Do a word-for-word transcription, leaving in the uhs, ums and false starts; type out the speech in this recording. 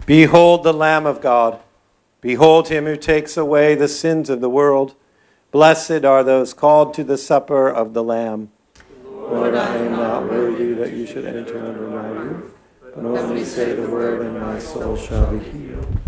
Behold the Lamb of God. Behold him who takes away the sins of the world. Blessed are those called to the supper of the Lamb. Lord, I am not worthy that you should enter under my roof, but only say the word and my soul shall be healed.